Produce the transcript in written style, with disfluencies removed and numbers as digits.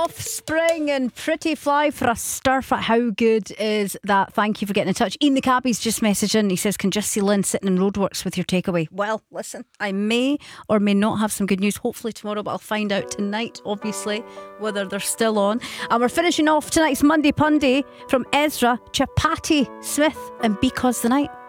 Offspring and Pretty Fly for a stir fry. How good is that? Thank you for getting in touch. Ian the cabbie's just messaged in. He says, can just see Lynn sitting in roadworks with your takeaway. Well, listen, I may or may not have some good news, hopefully tomorrow, but I'll find out tonight, obviously, whether they're still on. And we're finishing off tonight's Monday Punday from Ezra, Chapati Smith and Because the Night.